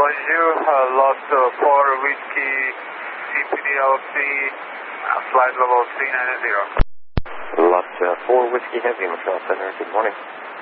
bonjour, lost 4 Whiskey, CPDLC, flight level 390. Lot 4 Whiskey Heavy, Montreal Center, good morning.